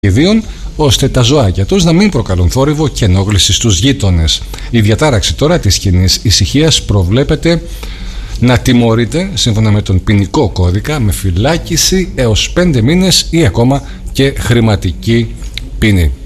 ιδίων, ώστε τα ζωάκια τους να μην προκαλούν θόρυβο και ενόχληση στους γείτονες. Η διατάραξη τώρα της κοινής ησυχίας προβλέπεται να τιμωρείται σύμφωνα με τον ποινικό κώδικα με φυλάκιση έως 5 μήνες ή ακόμα και χρηματική ποινή.